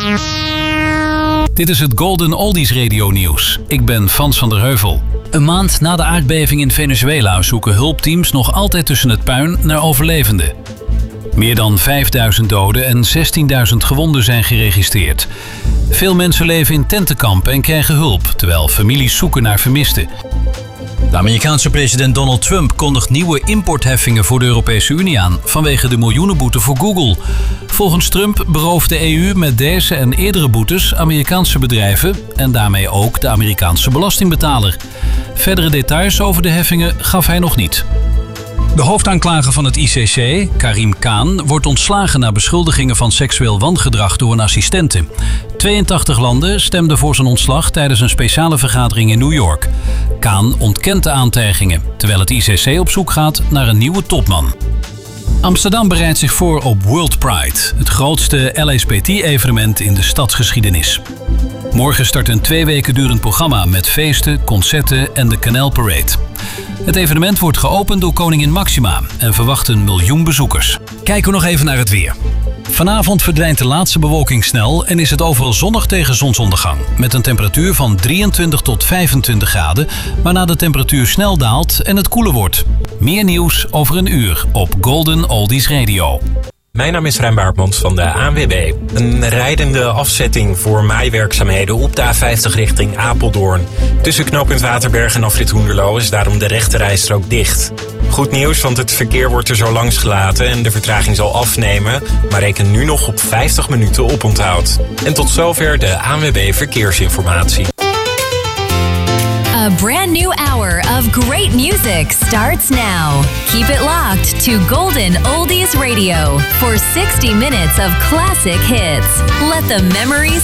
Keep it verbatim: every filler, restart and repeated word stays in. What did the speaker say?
Dit is het Golden Oldies Radio Nieuws. Ik ben Frans van der Heuvel. Een maand na de aardbeving in Venezuela zoeken hulpteams nog altijd tussen het puin naar overlevenden. Meer dan vijfduizend doden en zestienduizend gewonden zijn geregistreerd. Veel mensen leven in tentenkampen en krijgen hulp, terwijl families zoeken naar vermisten. De Amerikaanse president Donald Trump kondigt nieuwe importheffingen voor de Europese Unie aan vanwege de miljoenenboete voor Google. Volgens Trump berooft de E U met deze en eerdere boetes Amerikaanse bedrijven en daarmee ook de Amerikaanse belastingbetaler. Verdere details over de heffingen gaf hij nog niet. De hoofdaanklager van het I C C, Karim Khan, wordt ontslagen na beschuldigingen van seksueel wangedrag door een assistente. tweeëntachtig landen stemden voor zijn ontslag tijdens een speciale vergadering in New York. Khan ontkent de aantijgingen, terwijl het I C C op zoek gaat naar een nieuwe topman. Amsterdam bereidt zich voor op World Pride, het grootste L H B T-evenement in de stadsgeschiedenis. Morgen start een twee weken durend programma met feesten, concerten en de Canal Parade. Het evenement wordt geopend door koningin Maxima en verwacht een miljoen bezoekers. Kijken we nog even naar het weer. Vanavond verdwijnt de laatste bewolking snel en is het overal zonnig tegen zonsondergang. Met een temperatuur van drieëntwintig tot vijfentwintig graden, waarna de temperatuur snel daalt en het koeler wordt. Meer nieuws over een uur op Golden Oldies Radio. Mijn naam is Rijn Baartmans van de A N W B. Een rijdende afzetting voor maaiwerkzaamheden op de A vijftig richting Apeldoorn. Tussen knooppunt Waterberg en afrit Hoenderloo is daarom de rechterrijstrook dicht. Goed nieuws, want het verkeer wordt er zo langs gelaten en de vertraging zal afnemen, maar reken nu nog op vijftig minuten oponthoud. En tot zover de A N W B Verkeersinformatie. A brand new hour of great music starts now. Keep it locked to Golden Oldies Radio for sixty minutes of classic hits. Let the memories